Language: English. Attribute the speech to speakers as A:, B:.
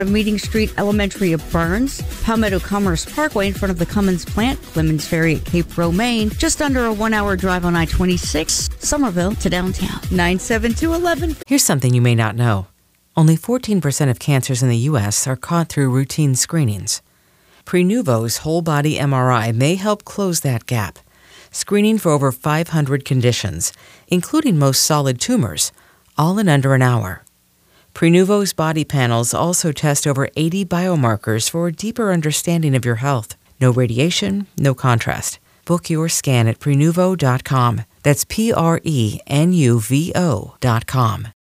A: Meeting Street Elementary of Burns, Palmetto Commerce Parkway in front of the Cummins plant, Clemens Ferry at Cape Romaine, just under a 1-hour drive on I-26, Somerville to downtown. 97211.
B: Here's something you may not know. Only 14% of cancers in the U.S. are caught through routine screenings. Prenuvo's whole-body MRI may help close that gap, screening for over 500 conditions, including most solid tumors, all in under an hour. Prenuvo's body panels also test over 80 biomarkers for a deeper understanding of your health. No radiation, no contrast. Book your scan at Prenuvo.com. That's Prenuvo.com.